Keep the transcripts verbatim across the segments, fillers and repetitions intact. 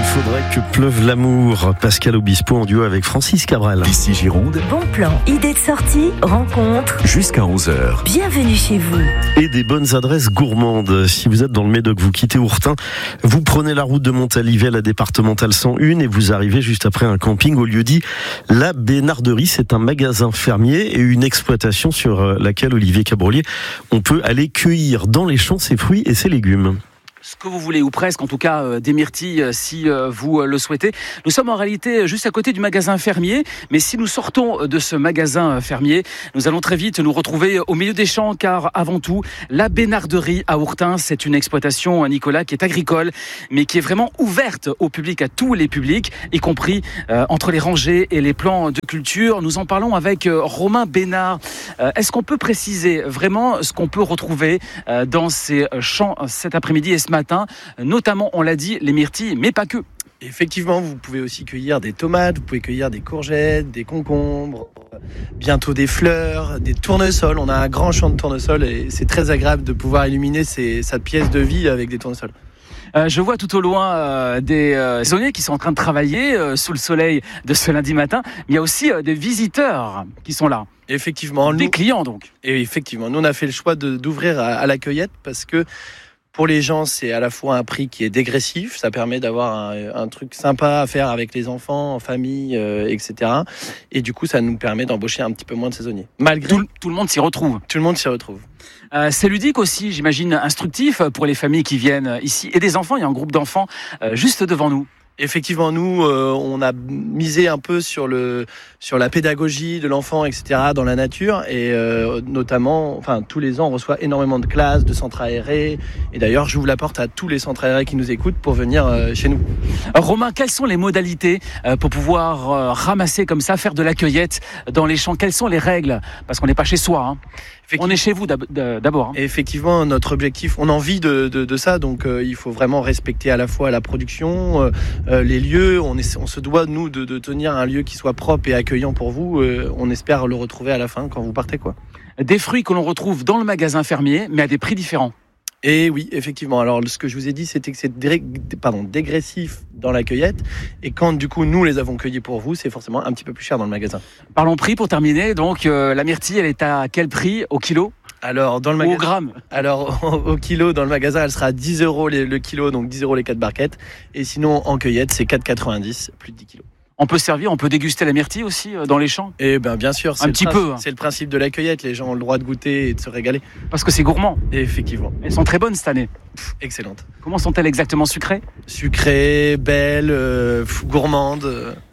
faudrait que pleuve l'amour. Pascal Obispo en duo avec Francis Cabrel. Ici Gironde. Bon plan, idée de sortie, rencontre. Jusqu'à onze heures. Bienvenue chez vous. Et des bonnes adresses gourmandes. Si vous êtes dans le Médoc, vous quittez Ourtin, vous prenez la route de Montalivet, la départementale cent un, et vous arrivez juste après un camping au lieu dit La Bénarderie. C'est un magasin fermier et une exploitation sur laquelle Olivier Cabrolier, on peut aller cueillir dans les champs ses fruits et ses légumes. Ce que vous voulez, ou presque, en tout cas euh, des myrtilles euh, si euh, vous euh, le souhaitez. Nous sommes en réalité juste à côté du magasin fermier, mais si nous sortons de ce magasin euh, fermier, nous allons très vite nous retrouver au milieu des champs, car avant tout, la Bénarderie à Ourtin, c'est une exploitation, Nicolas, qui est agricole, mais qui est vraiment ouverte au public, à tous les publics, y compris euh, entre les rangées et les plans de culture. Nous en parlons avec euh, Romain Bénard. Euh, est-ce qu'on peut préciser vraiment ce qu'on peut retrouver euh, dans ces champs cet après-midi et ce matin, notamment, on l'a dit, les myrtilles, mais pas que. Effectivement, vous pouvez aussi cueillir des tomates, vous pouvez cueillir des courgettes, des concombres, bientôt des fleurs, des tournesols. On a un grand champ de tournesols et c'est très agréable de pouvoir illuminer ces, cette pièce de vie avec des tournesols. Euh, je vois tout au loin euh, des euh, saisonniers qui sont en train de travailler euh, sous le soleil de ce lundi matin. Mais il y a aussi euh, des visiteurs qui sont là. Effectivement. Des nous, clients donc. Et effectivement, nous on a fait le choix de, d'ouvrir à, à la cueillette parce que pour les gens, c'est à la fois un prix qui est dégressif, ça permet d'avoir un, un truc sympa à faire avec les enfants, en famille, euh, et cetera. Et du coup, ça nous permet d'embaucher un petit peu moins de saisonniers. Malgré tout, tout le monde s'y retrouve. Tout le monde s'y retrouve. Euh, c'est ludique aussi, j'imagine, instructif pour les familles qui viennent ici. Et des enfants, il y a un groupe d'enfants euh, juste devant nous. Effectivement, nous, euh, on a misé un peu sur le sur la pédagogie de l'enfant, et cetera, dans la nature, et euh, notamment, enfin, tous les ans, on reçoit énormément de classes, de centres aérés, et d'ailleurs, j'ouvre la porte à tous les centres aérés qui nous écoutent pour venir euh, chez nous. Alors, Romain, quelles sont les modalités euh, pour pouvoir euh, ramasser comme ça, faire de la cueillette dans les champs ? Quelles sont les règles ? Parce qu'on n'est pas chez soi, hein. On est chez vous d'abord. Hein. Effectivement, notre objectif, on a envie de, de, de ça, donc euh, il faut vraiment respecter à la fois la production, euh, euh, les lieux. On, est, on se doit, nous, de, de tenir un lieu qui soit propre et accueillant pour vous. Euh, on espère le retrouver à la fin quand vous partez, quoi. Des fruits que l'on retrouve dans le magasin fermier, mais à des prix différents. Et oui, effectivement. Alors, ce que je vous ai dit, c'était que c'est dé- pardon, dégressif dans la cueillette. Et quand, du coup, nous les avons cueillis pour vous, c'est forcément un petit peu plus cher dans le magasin. Parlons prix pour terminer. Donc, euh, la myrtille, elle est à quel prix au kilo ? Alors, dans le magasin. Ou au gramme ? Alors, au kilo, dans le magasin, elle sera à dix euros le, le kilo, donc dix euros les quatre barquettes. Et sinon, en cueillette, c'est quatre euros quatre-vingt-dix, plus de dix kilos. On peut servir, on peut déguster la myrtille aussi dans les champs ? Eh ben bien sûr, c'est un le petit principe, peu. Hein. C'est le principe de la cueillette. Les gens ont le droit de goûter et de se régaler. Parce que c'est gourmand. Et effectivement. Elles sont très bonnes cette année. Pff, excellentes. Comment sont-elles exactement sucrées ? Sucrées, belles, euh, gourmandes.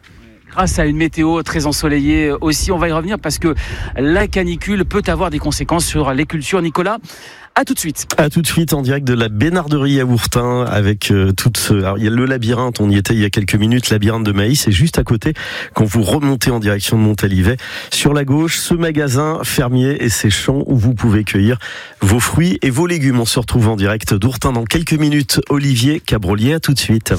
Grâce à une météo très ensoleillée aussi, on va y revenir parce que la canicule peut avoir des conséquences sur les cultures. Nicolas, à tout de suite. À tout de suite en direct de la Bénarderie à Ourtin avec euh, toute ce... Alors, il y a le labyrinthe, on y était il y a quelques minutes, labyrinthe de maïs, c'est juste à côté quand vous remontez en direction de Montalivet. Sur la gauche, ce magasin fermier et ces champs où vous pouvez cueillir vos fruits et vos légumes. On se retrouve en direct d'Ourtin dans quelques minutes. Olivier Cabrolier, à tout de suite.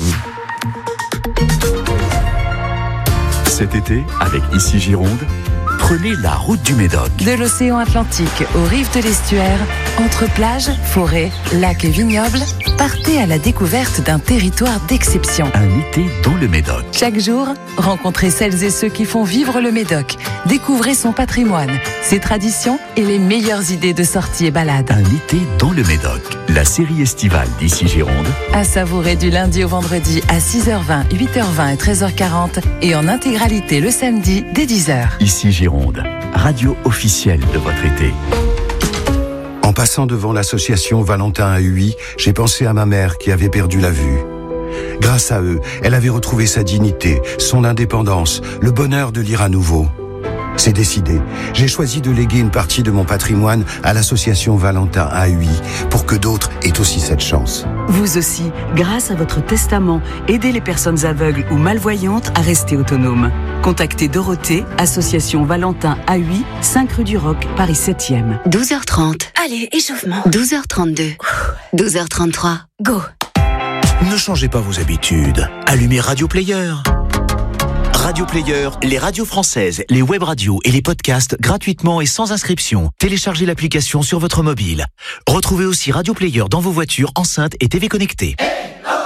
Cet été, avec Ici Gironde, prenez la route du Médoc. De l'océan Atlantique aux rives de l'estuaire, entre plages, forêts, lacs et vignobles, partez à la découverte d'un territoire d'exception. Un été dans le Médoc. Chaque jour, rencontrez celles et ceux qui font vivre le Médoc. Découvrez son patrimoine, ses traditions et les meilleures idées de sorties et balades. Un été dans le Médoc. La série estivale d'Ici Gironde. À savourer du lundi au vendredi à six heures vingt, huit heures vingt et treize heures quarante et en intégralité le samedi dès dix heures. Ici Gironde, radio officielle de votre été. En passant devant l'association Valentin à Huy, j'ai pensé à ma mère qui avait perdu la vue. Grâce à eux, elle avait retrouvé sa dignité, son indépendance, le bonheur de lire à nouveau. C'est décidé. J'ai choisi de léguer une partie de mon patrimoine à l'association Valentin à Huy pour que d'autres aient aussi cette chance. Vous aussi, grâce à votre testament, aidez les personnes aveugles ou malvoyantes à rester autonomes. Contactez Dorothée, association Valentin à Huy, cinq rue du Roc, Paris septième. douze heures trente. Allez, échauffement. douze heures trente-deux. douze heures trente-trois. Go. Ne changez pas vos habitudes. Allumez Radio Player. Radio Player, les radios françaises, les web radios et les podcasts gratuitement et sans inscription. Téléchargez l'application sur votre mobile. Retrouvez aussi Radio Player dans vos voitures, enceintes et T V connectées.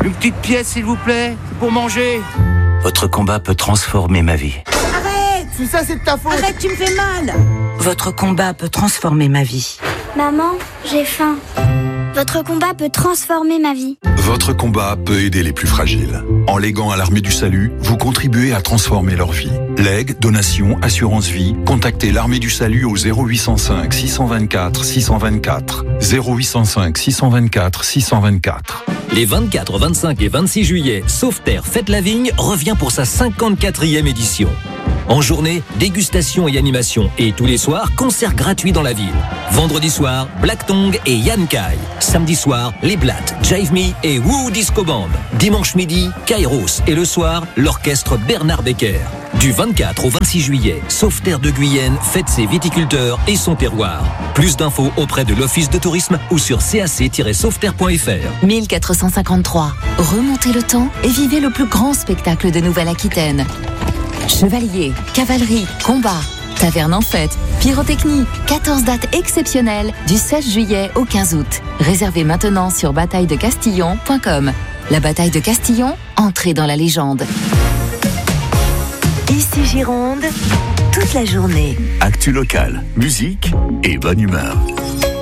Une petite pièce, s'il vous plaît, pour manger. Votre combat peut transformer ma vie. Arrête! Tout ça, c'est de ta faute. Arrête, tu me fais mal. Votre combat peut transformer ma vie. Maman, j'ai faim. Votre combat peut transformer ma vie. Votre combat peut aider les plus fragiles. En léguant à l'Armée du Salut, vous contribuez à transformer leur vie. Legs, donations, assurance vie, contactez l'Armée du Salut au zéro huit cent cinq six cent vingt-quatre six cent vingt-quatre. zéro huit cent cinq six cent vingt-quatre six cent vingt-quatre. Les vingt-quatre, vingt-cinq et vingt-six juillet, Sauveterre Fête la Vigne revient pour sa cinquante-quatrième édition. En journée, dégustation et animation. Et tous les soirs, concert gratuit dans la ville. Vendredi soir, Black Tongue et Yann Kai. Samedi soir, Les Blattes, Jive Me et Woo Disco Band. Dimanche midi, Kairos. Et le soir, l'orchestre Bernard Becker. Du vingt-quatre au vingt-six juillet, Sauveterre de Guyenne fête ses viticulteurs et son terroir. Plus d'infos auprès de l'Office de tourisme ou sur cac tiret sauveterre point f r. mille quatre cent cinquante-trois. Remontez le temps et vivez le plus grand spectacle de Nouvelle-Aquitaine. Chevalier, cavalerie, combat, taverne en fête, pyrotechnie, quatorze dates exceptionnelles du seize juillet au quinze août. Réservez maintenant sur bataille de castillon point com. La bataille de Castillon, entrez dans la légende. Ici Gironde, toute la journée. Actu local, musique et bonne humeur.